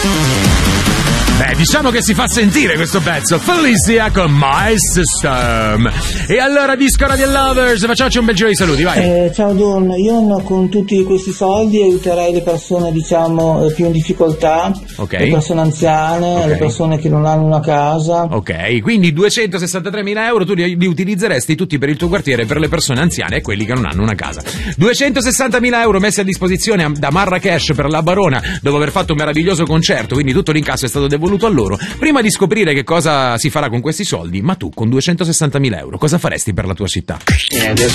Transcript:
Beh, diciamo che si fa sentire questo pezzo. Felicia con My System. E allora, Disco Radio Lovers, facciamoci un bel giro di saluti, vai. Ciao Don, io con tutti questi soldi aiuterei le persone, diciamo, più in difficoltà, Okay. Le persone anziane, Okay. Le persone che non hanno una casa. Ok, quindi 263.000 euro tu li utilizzeresti tutti per il tuo quartiere, per le persone anziane e quelli che non hanno una casa. 260.000 euro messi a disposizione da Marrakesh per la Barona, dopo aver fatto un meraviglioso concerto, quindi tutto l'incasso è stato devoluto a loro. Prima di scoprire che cosa si farà con questi soldi, ma tu con 260.000 euro cosa faresti per la tua città? Adesso